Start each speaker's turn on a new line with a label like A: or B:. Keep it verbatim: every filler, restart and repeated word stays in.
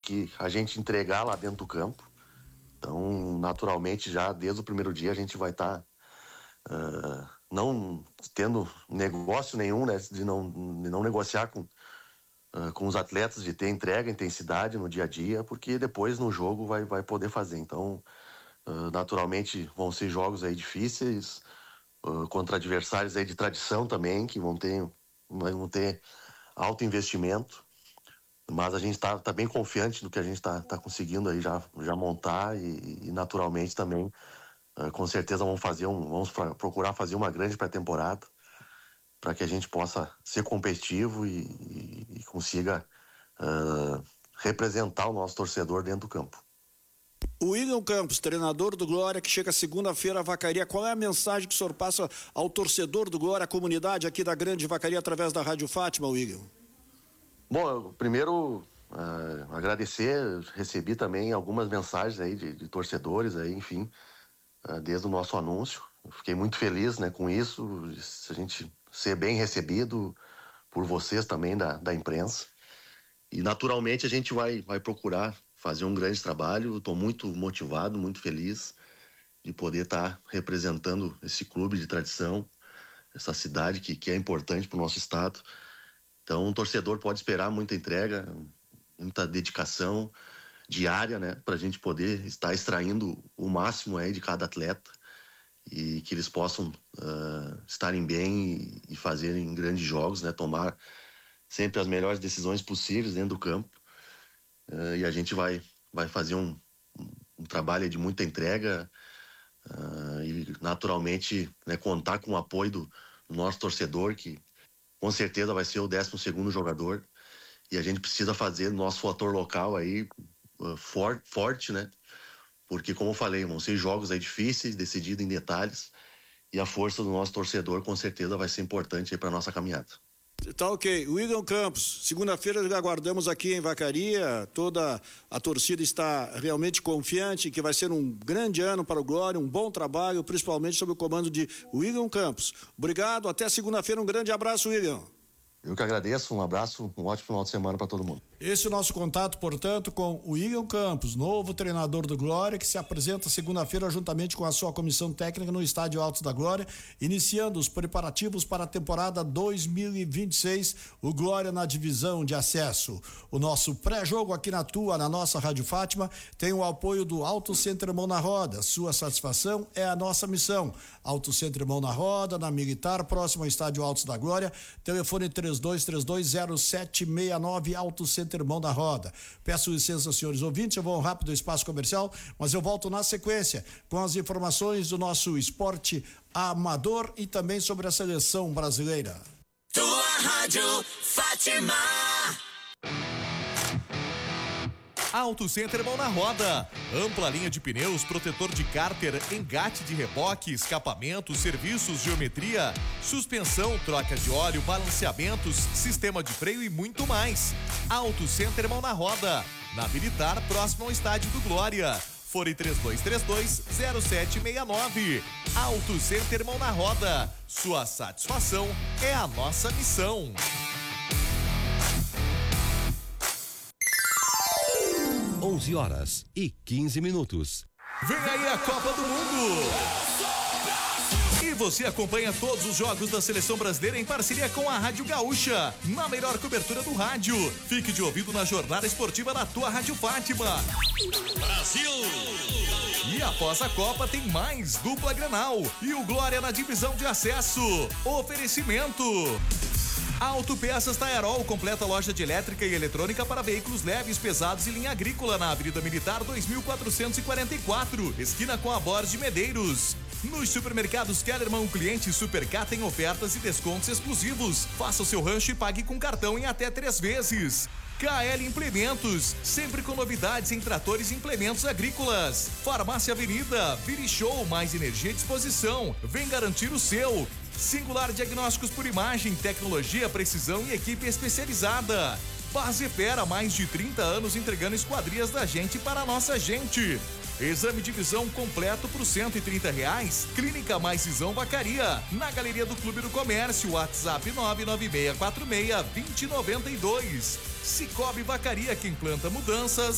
A: que a gente entregar lá dentro do campo. Então, naturalmente, já desde o primeiro dia a gente vai estar tá, uh, não tendo negócio nenhum, né, de não, de não negociar com, uh, com os atletas, de ter entrega, intensidade no dia a dia, porque depois no jogo vai, vai poder fazer. Então, uh, naturalmente, vão ser jogos aí difíceis, uh, contra adversários aí de tradição também, que vão ter, vão ter alto investimento. Mas a gente está tá bem confiante do que a gente está tá conseguindo aí já, já montar e, e naturalmente também, uh, com certeza vamos fazer um, vamos pra, procurar fazer uma grande pré-temporada para que a gente possa ser competitivo e, e, e consiga uh, representar o nosso torcedor dentro do campo.
B: O William Campos, treinador do Glória, que chega segunda-feira à Vacaria, qual é a mensagem que o senhor passa ao torcedor do Glória, à comunidade aqui da Grande Vacaria, através da Rádio Fátima, William?
A: Bom, eu, primeiro uh, agradecer, recebi também algumas mensagens aí de, de torcedores aí, enfim, uh, desde o nosso anúncio. Eu fiquei muito feliz, né, com isso, a gente ser bem recebido por vocês também da, da imprensa. E naturalmente a gente vai, vai procurar fazer um grande trabalho. Estou muito motivado, muito feliz de poder estar tá representando esse clube de tradição, essa cidade que, que é importante para o nosso estado. Então, o torcedor pode esperar muita entrega, muita dedicação diária, né, para a gente poder estar extraindo o máximo aí de cada atleta e que eles possam uh, estarem bem e, e fazerem grandes jogos, né, tomar sempre as melhores decisões possíveis dentro do campo. Uh, e a gente vai, vai fazer um, um, um trabalho de muita entrega uh, e, naturalmente, né, contar com o apoio do, do nosso torcedor, que com certeza vai ser o décimo segundo jogador, e a gente precisa fazer o nosso fator local aí uh, for, forte, né? Porque, como eu falei, vão ser jogos aí difíceis, decididos em detalhes, e a força do nosso torcedor com certeza vai ser importante aí para nossa caminhada.
B: Tá ok. William Campos, segunda-feira aguardamos aqui em Vacaria, toda a torcida está realmente confiante que vai ser um grande ano para o Glória, um bom trabalho, principalmente sob o comando de William Campos. Obrigado, até segunda-feira, um grande abraço, William.
A: Eu que agradeço, um abraço, um ótimo final de semana para todo mundo.
B: Esse é o nosso contato, portanto, com o William Campos, novo treinador do Glória, que se apresenta segunda-feira juntamente com a sua comissão técnica no Estádio Altos da Glória, iniciando os preparativos para a temporada dois mil e vinte e seis, o Glória na divisão de acesso. O nosso pré-jogo aqui na tua, na nossa Rádio Fátima, tem o apoio do Auto Center Mão na Roda. Sua satisfação é a nossa missão. Auto Center Mão na Roda, na Militar, próximo ao Estádio Altos da Glória, telefone três dois três dois zero sete seis nove, Auto Center Mão da Roda. Peço licença, senhores ouvintes, eu vou um rápido espaço comercial, mas eu volto na sequência com as informações do nosso esporte amador e também sobre a seleção brasileira.
C: Tua Rádio Fátima.
D: Auto Center Mão na Roda, ampla linha de pneus, protetor de cárter, engate de reboque, escapamento, serviços, geometria, suspensão, troca de óleo, balanceamentos, sistema de freio e muito mais. Auto Center Mão na Roda, na Militar, próximo ao Estádio do Glória. Fone três dois três dois zero sete seis nove. Auto Center Mão na Roda, sua satisfação é a nossa missão.
E: onze horas e quinze minutos.
D: Vem aí a Copa do Mundo! E você acompanha todos os jogos da Seleção Brasileira em parceria com a Rádio Gaúcha, na melhor cobertura do rádio. Fique de ouvido na jornada esportiva da tua Rádio Fátima. Brasil! E após a Copa tem mais dupla Grenal e o Glória na divisão de acesso. Oferecimento Autopeças Taerol, completa loja de elétrica e eletrônica para veículos leves, pesados e linha agrícola na Avenida Militar dois mil quatrocentos e quarenta e quatro, esquina com a Borges de Medeiros. Nos supermercados Kellerman, o cliente Supercar tem ofertas e descontos exclusivos. Faça o seu rancho e pague com cartão em até três vezes. K L Implementos, sempre com novidades em tratores e implementos agrícolas. Farmácia Avenida, Vire Show, mais energia à disposição. Vem garantir o seu. Singular Diagnósticos por Imagem, tecnologia, precisão e equipe especializada. Bazefera, mais de trinta anos entregando esquadrias da gente para a nossa gente. Exame de visão completo por cento e trinta reais. Clínica Mais Visão Vacaria, na Galeria do Clube do Comércio, WhatsApp nove nove seis quatro seis dois zero nove dois. Cicobi Vacaria, quem planta mudanças